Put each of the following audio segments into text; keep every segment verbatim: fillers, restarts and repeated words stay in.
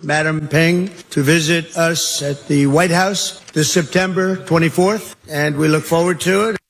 Madam Peng to visit us at the White House this September twenty-fourth, and we look forward to it.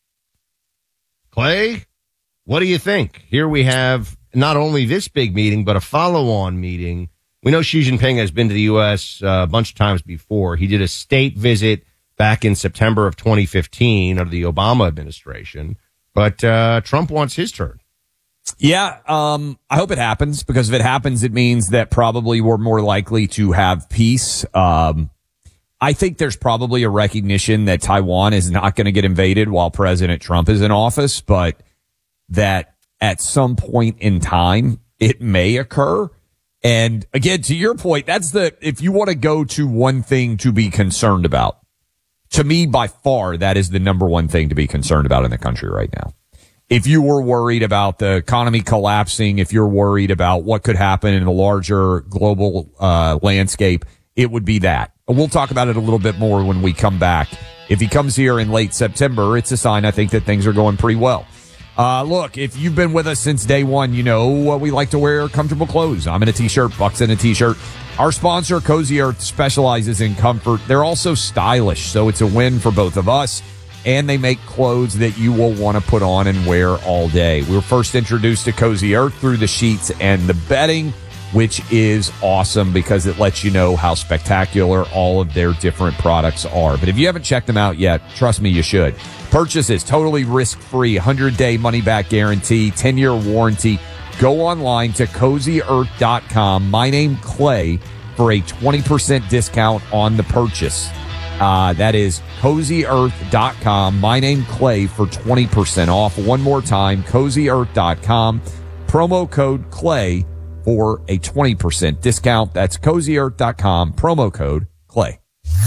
Clay, what do you think? Here we have not only this big meeting, but a follow-on meeting. We know Xi Jinping has been to the U S uh, a bunch of times before. He did a state visit back in September of twenty fifteen under the Obama administration. But uh, Trump wants his turn. Yeah, um, I hope it happens, because if it happens, it means that probably we're more likely to have peace. Um, I think there's probably a recognition that Taiwan is not going to get invaded while President Trump is in office, but that at some point in time, it may occur. And again, to your point, that's the, if you want to go to one thing to be concerned about, to me, by far, that is the number one thing to be concerned about in the country right now. If you were worried about the economy collapsing, if you're worried about what could happen in the larger global uh, landscape, it would be that. We'll talk about it a little bit more when we come back. If he comes here in late September, it's a sign, I think, that things are going pretty well. Uh, look, if you've been with us since day one, you know uh, we like to wear comfortable clothes. I'm in a T-shirt, Buck's in a T-shirt. Our sponsor, Cozy Earth, specializes in comfort. They're also stylish, so it's a win for both of us. And they make clothes that you will want to put on and wear all day. We were first introduced to Cozy Earth through the sheets and the bedding, which is awesome because it lets you know how spectacular all of their different products are. But if you haven't checked them out yet, trust me, you should. Purchase is totally risk-free, one hundred day money-back guarantee, ten year warranty. Go online to cozy earth dot com. My name, Clay, for a twenty percent discount on the purchase. Uh, that is cozy earth dot com. My name, Clay, for twenty percent off. One more time, cozy earth dot com. Promo code Clay for a twenty percent discount. That's cozy earth dot com. Promo code Clay.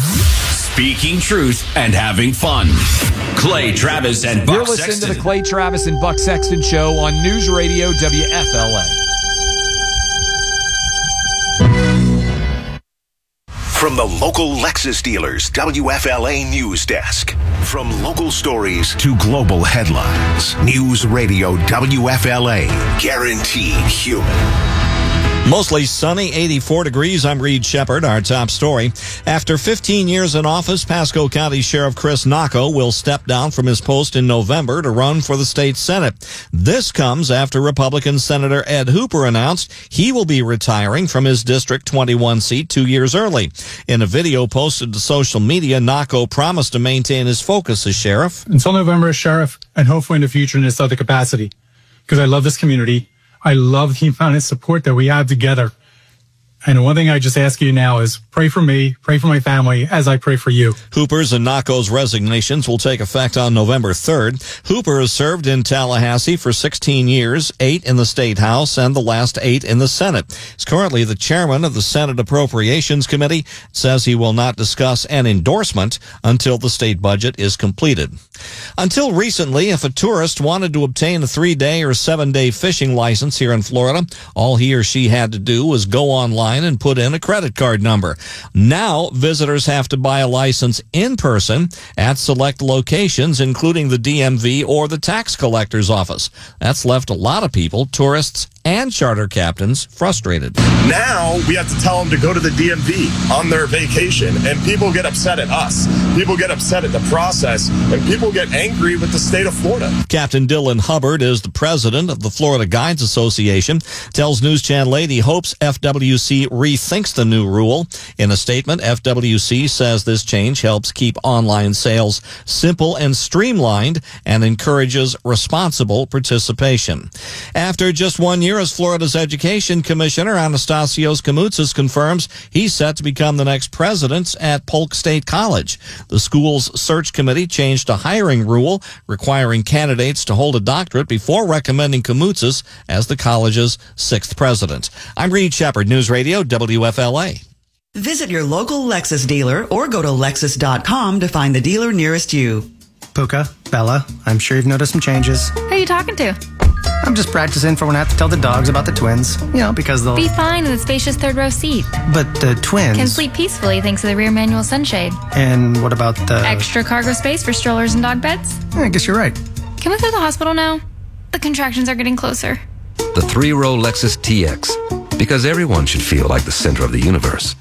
Speaking truth and having fun. Clay Travis and Buck You're listening Sexton. to the Clay Travis and Buck Sexton Show on News Radio W F L A. From the local Lexus dealers, W F L A News Desk. From local stories to global headlines. News Radio W F L A. Guaranteed human. Mostly sunny, eighty-four degrees. I'm Reed Shepard. Our top story. After fifteen years in office, Pasco County Sheriff Chris Nocco will step down from his post in November to run for the state Senate. This comes after Republican Senator Ed Hooper announced he will be retiring from his District twenty-one seat two years early. In a video posted to social media, Nocco promised to maintain his focus as sheriff. Until November as sheriff, and hopefully in the future in this other capacity, because I love this community. I love the amount of support that we have together. And one thing I just ask you now is pray for me, pray for my family as I pray for you. Hooper's and Nocco's resignations will take effect on November third. Hooper has served in Tallahassee for sixteen years, eight in the State House, and the last eight in the Senate. He's currently the chairman of the Senate Appropriations Committee, says he will not discuss an endorsement until the state budget is completed. Until recently, if a tourist wanted to obtain a three-day or seven-day fishing license here in Florida, all he or she had to do was go online and put in a credit card number. Now, visitors have to buy a license in person at select locations, including the D M V or the tax collector's office. That's left a lot of people, tourists and charter captains, frustrated. Now we have to tell them to go to the D M V on their vacation, and people get upset at us. People get upset at the process, and people get angry with the state of Florida. Captain Dylan Hubbard is the president of the Florida Guides Association, tells News Channel eight he hopes F W C rethinks the new rule. In a statement, F W C says this change helps keep online sales simple and streamlined and encourages responsible participation. After just one year as Florida's Education Commissioner, Anastasios Kamoutsas confirms he's set to become the next president at Polk State College. The school's search committee changed a hiring rule requiring candidates to hold a doctorate before recommending Kamoutsas as the college's sixth president. I'm Reed Shepard, News Radio W F L A. Visit your local Lexus dealer or go to lexus dot com to find the dealer nearest you. Puka, Bella, I'm sure you've noticed some changes. Who are you talking to? I'm just practicing for when I have to tell the dogs about the twins. You know, because they'll... Be fine in the spacious third row seat. But the twins... Can sleep peacefully thanks to the rear manual sunshade. And what about the... Extra cargo space for strollers and dog beds? I guess you're right. Can we go to the hospital now? The contractions are getting closer. The three-row Lexus T X. Because everyone should feel like the center of the universe.